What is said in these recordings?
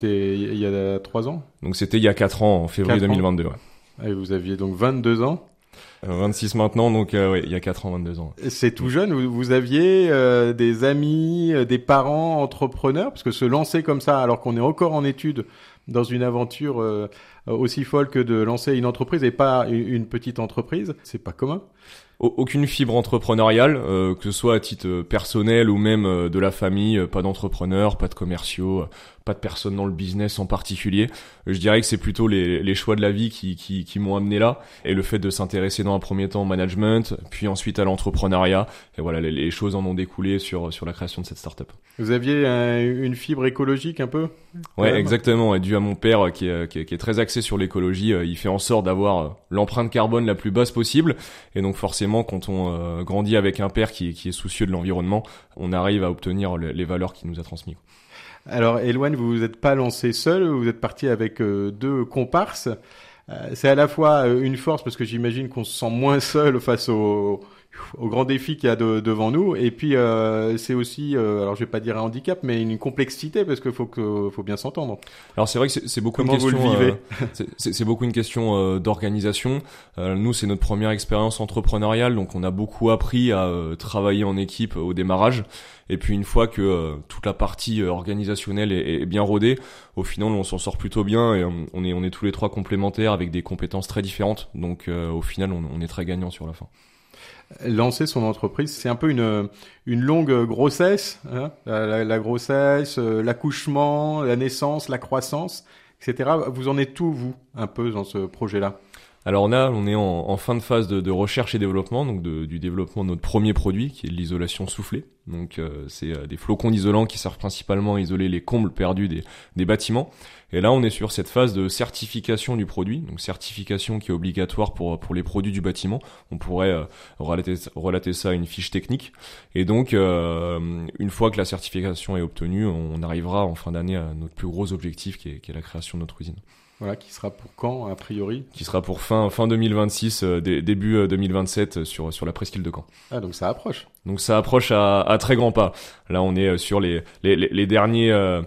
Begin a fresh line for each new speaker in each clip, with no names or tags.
C'était il y a 3 ans?
Donc c'était il y a 4 ans, en février
4 ans?
2022. Ouais.
Et vous aviez donc 22 ans.
26 maintenant, donc ouais, il y a 4 ans, 22 ans.
C'est tout jeune. Vous aviez des amis, des parents entrepreneurs, parce que se lancer comme ça, alors qu'on est encore en études dans une aventure aussi folle que de lancer une entreprise et pas une petite entreprise, c'est pas commun.
Aucune fibre entrepreneuriale, que ce soit à titre personnel ou même de la famille, pas d'entrepreneurs, pas de commerciaux, pas de personnes dans le business en particulier. Je dirais que c'est plutôt les choix de la vie qui m'ont amené là, et le fait de s'intéresser dans un premier temps au management, puis ensuite à l'entrepreneuriat, et voilà, les choses en ont découlé sur la création de cette start-up.
Vous aviez une fibre écologique un peu?
Ouais, exactement, et dû à mon père qui est très axé sur l'écologie, il fait en sorte d'avoir l'empreinte carbone la plus basse possible, et donc forcément quand on grandit avec un père qui est soucieux de l'environnement, on arrive à obtenir les valeurs qu'il nous a transmises.
Alors, Eloane, vous vous êtes pas lancé seul, vous êtes parti avec 2 comparses. C'est à la fois une force parce que j'imagine qu'on se sent moins seul face aux grands défis qu'il y a devant nous. Et puis, c'est aussi, alors je vais pas dire un handicap, mais une complexité parce qu'il faut bien s'entendre.
Alors c'est vrai que c'est beaucoup
Comment
une question,
vous le vivez?
c'est beaucoup une question d'organisation. Nous, c'est notre première expérience entrepreneuriale, donc on a beaucoup appris à travailler en équipe au démarrage. Et puis une fois que toute la partie organisationnelle est bien rodée, au final on s'en sort plutôt bien, et on est tous les trois complémentaires avec des compétences très différentes. Donc au final on est très gagnant sur la fin.
Lancer son entreprise, c'est un peu une longue grossesse, hein, la grossesse, l'accouchement, la naissance, la croissance, etc. Vous en êtes où, vous, un peu dans ce projet-là?
Alors on est en fin de phase de recherche et développement, donc du développement de notre premier produit qui est de l'isolation soufflée. Donc c'est des flocons d'isolant qui servent principalement à isoler les combles perdus des bâtiments. Et là on est sur cette phase de certification du produit, donc certification qui est obligatoire pour les produits du bâtiment. On pourrait relater ça à une fiche technique. Et donc une fois que la certification est obtenue, on arrivera en fin d'année à notre plus gros objectif qui est la création de notre usine.
Voilà, qui sera pour quand, a priori?
Qui sera pour fin 2026, début 2027 sur la presqu'île de Caen.
Ah, donc ça approche.
Donc ça approche à très grands pas. Là, on est sur les dernières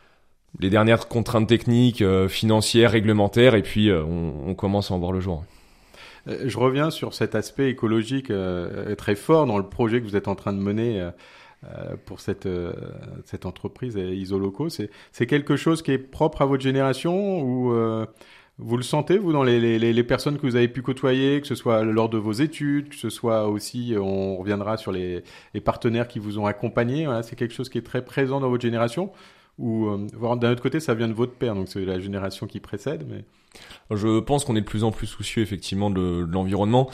contraintes techniques, financières, réglementaires, et puis on commence à en voir le jour.
Je reviens sur cet aspect écologique très fort dans le projet que vous êtes en train de mener pour cette entreprise Isoloco. C'est quelque chose qui est propre à votre génération ou vous le sentez, vous, dans les personnes que vous avez pu côtoyer, que ce soit lors de vos études, que ce soit aussi, on reviendra sur les partenaires qui vous ont accompagné. Voilà, c'est quelque chose qui est très présent dans votre génération ou d'un autre côté, ça vient de votre père, donc c'est la génération qui précède. Mais
je pense qu'on est de plus en plus soucieux effectivement de l'environnement,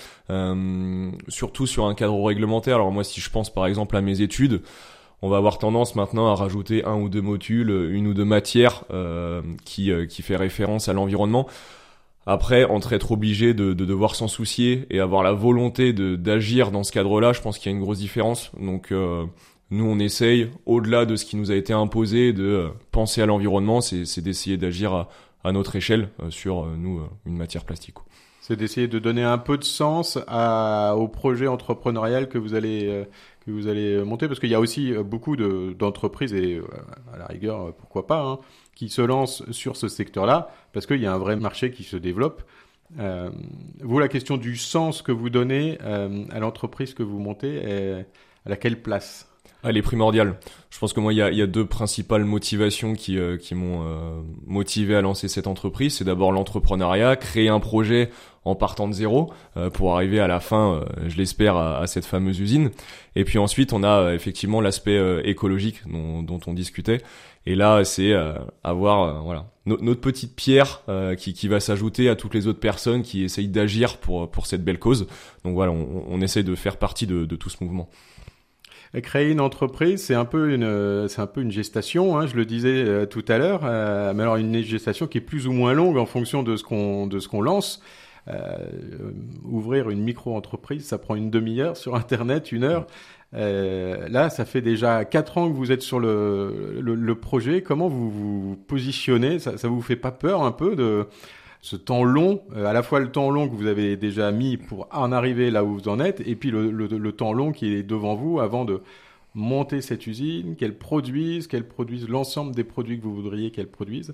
surtout sur un cadre réglementaire. Alors moi, si je pense par exemple à mes études, on va avoir tendance maintenant à rajouter 1 ou 2 modules, 1 ou 2 matières qui fait référence à l'environnement. Après, entre être obligé de devoir s'en soucier et avoir la volonté d'agir dans ce cadre-là, je pense qu'il y a une grosse différence. Donc nous, on essaye, au-delà de ce qui nous a été imposé, de penser à l'environnement, c'est d'essayer d'agir à notre échelle sur une matière plastique.
C'est d'essayer de donner un peu de sens au projet entrepreneurial que vous allez monter, parce qu'il y a aussi beaucoup d'entreprises et à la rigueur pourquoi pas, hein, qui se lancent sur ce secteur-là parce qu'il y a un vrai marché qui se développe. Vous, la question du sens que vous donnez à l'entreprise que vous montez, elle a quelle place?
Elle est primordiale. Je pense que moi, il y a 2 principales motivations qui m'ont motivé à lancer cette entreprise. C'est d'abord l'entrepreneuriat, créer un projet en partant de zéro pour arriver à la fin, je l'espère, à cette fameuse usine. Et puis ensuite, on a effectivement l'aspect écologique dont on discutait. Et là, c'est avoir notre petite pierre qui va s'ajouter à toutes les autres personnes qui essayent d'agir pour cette belle cause. Donc voilà, on essaye de faire partie de tout ce mouvement.
Créer une entreprise, c'est un peu une gestation, hein, je le disais tout à l'heure, mais alors une gestation qui est plus ou moins longue en fonction de ce qu'on lance. Ouvrir une micro-entreprise, ça prend une demi-heure sur Internet, 1 heure. Là, ça fait déjà 4 ans que vous êtes sur le projet. Comment vous vous positionnez? Ça vous fait pas peur un peu de ce temps long, à la fois le temps long que vous avez déjà mis pour en arriver là où vous en êtes, et puis le temps long qui est devant vous avant de monter cette usine, qu'elle produise l'ensemble des produits que vous voudriez qu'elle produise.